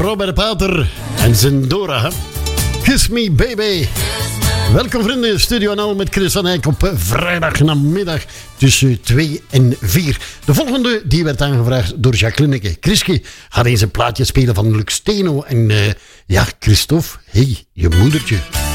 Robert Pater en Zendora. Kiss Me Baby. Welkom vrienden, Studio NL met Chris van Eyck op vrijdagnamiddag tussen 2 en 4. De volgende die werd aangevraagd door Jacqueline. Chriske gaat eens een plaatje spelen van Lux Steno. En ja, Christophe, hey, je moedertje.